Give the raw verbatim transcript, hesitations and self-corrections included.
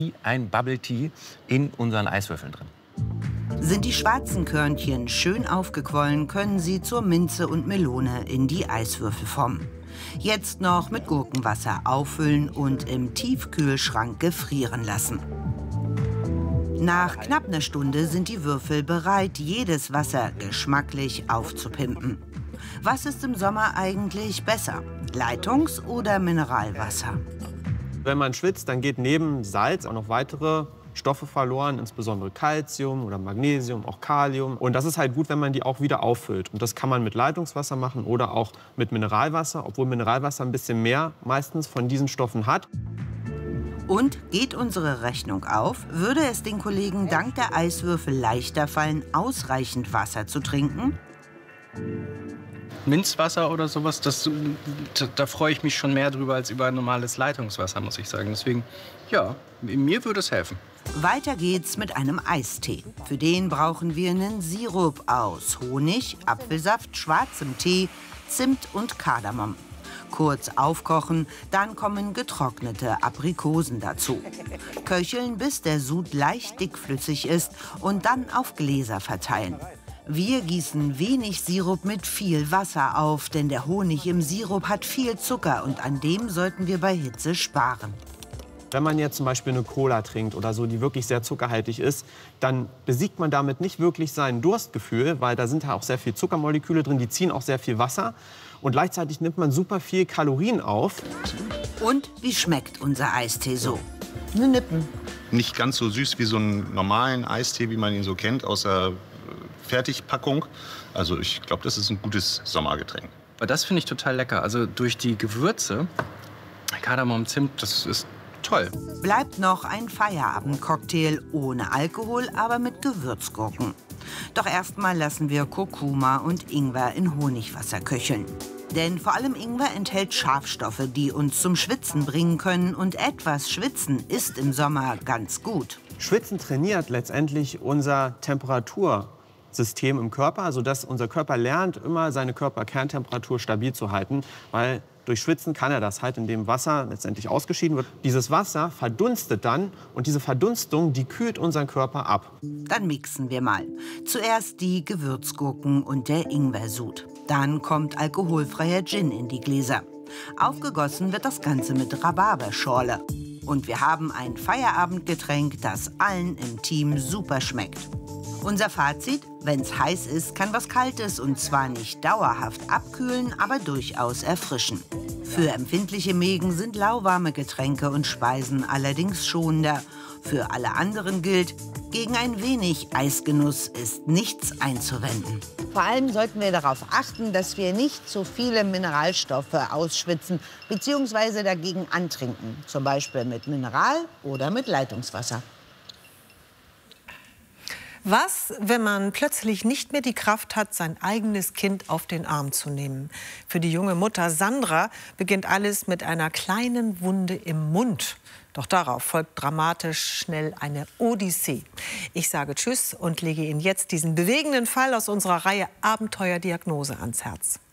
ein Bubble Tea in unseren Eiswürfeln drin. Sind die schwarzen Körnchen schön aufgequollen, können sie zur Minze und Melone in die Eiswürfel formen. Jetzt noch mit Gurkenwasser auffüllen und im Tiefkühlschrank gefrieren lassen. Nach knapp einer Stunde sind die Würfel bereit, jedes Wasser geschmacklich aufzupimpen. Was ist im Sommer eigentlich besser? Leitungs- oder Mineralwasser? Wenn man schwitzt, dann geht neben Salz auch noch weitere Stoffe verloren, insbesondere Calcium oder Magnesium, auch Kalium. Und das ist halt gut, wenn man die auch wieder auffüllt. Und das kann man mit Leitungswasser machen oder auch mit Mineralwasser, obwohl Mineralwasser ein bisschen mehr meistens von diesen Stoffen hat. Und geht unsere Rechnung auf, würde es den Kollegen dank der Eiswürfel leichter fallen, ausreichend Wasser zu trinken? Minzwasser oder sowas, das, da, da freue ich mich schon mehr drüber als über normales Leitungswasser, muss ich sagen. Deswegen, ja, mir würde es helfen. Weiter geht's mit einem Eistee. Für den brauchen wir einen Sirup aus Honig, Apfelsaft, schwarzem Tee, Zimt und Kardamom. Kurz aufkochen, dann kommen getrocknete Aprikosen dazu. Köcheln, bis der Sud leicht dickflüssig ist und dann auf Gläser verteilen. Wir gießen wenig Sirup mit viel Wasser auf, denn der Honig im Sirup hat viel Zucker und an dem sollten wir bei Hitze sparen. Wenn man jetzt zum Beispiel eine Cola trinkt oder so, die wirklich sehr zuckerhaltig ist, dann besiegt man damit nicht wirklich sein Durstgefühl, weil da sind ja auch sehr viel Zuckermoleküle drin, die ziehen auch sehr viel Wasser. Und gleichzeitig nimmt man super viel Kalorien auf. Und wie schmeckt unser Eistee so? Eine Nippen. Nicht ganz so süß wie so einen normalen Eistee, wie man ihn so kennt, aus der Fertigpackung. Also ich glaube, das ist ein gutes Sommergetränk. Das finde ich total lecker. Also durch die Gewürze, Kardamom, Zimt, das ist toll. Bleibt noch ein Feierabendcocktail ohne Alkohol, aber mit Gewürzgurken. Doch erstmal lassen wir Kurkuma und Ingwer in Honigwasser köcheln. Denn vor allem Ingwer enthält Schafstoffe, die uns zum Schwitzen bringen können. Und etwas Schwitzen ist im Sommer ganz gut. Schwitzen trainiert letztendlich unser Temperatursystem im Körper, sodass unser Körper lernt, immer seine Körperkerntemperatur stabil zu halten, weil durch Schwitzen kann er das halt, indem Wasser letztendlich ausgeschieden wird. Dieses Wasser verdunstet dann und diese Verdunstung, die kühlt unseren Körper ab. Dann mixen wir mal. Zuerst die Gewürzgurken und der Ingwersud. Dann kommt alkoholfreier Gin in die Gläser. Aufgegossen wird das Ganze mit Rhabarberschorle. Und wir haben ein Feierabendgetränk, das allen im Team super schmeckt. Unser Fazit: Wenn's heiß ist, kann was Kaltes und zwar nicht dauerhaft abkühlen, aber durchaus erfrischen. Für empfindliche Mägen sind lauwarme Getränke und Speisen allerdings schonender. Für alle anderen gilt, gegen ein wenig Eisgenuss ist nichts einzuwenden. Vor allem sollten wir darauf achten, dass wir nicht zu viele Mineralstoffe ausschwitzen bzw. dagegen antrinken. Zum Beispiel mit Mineral- oder mit Leitungswasser. Was, wenn man plötzlich nicht mehr die Kraft hat, sein eigenes Kind auf den Arm zu nehmen? Für die junge Mutter Sandra beginnt alles mit einer kleinen Wunde im Mund. Doch darauf folgt dramatisch schnell eine Odyssee. Ich sage Tschüss und lege Ihnen jetzt diesen bewegenden Fall aus unserer Reihe Abenteuerdiagnose ans Herz.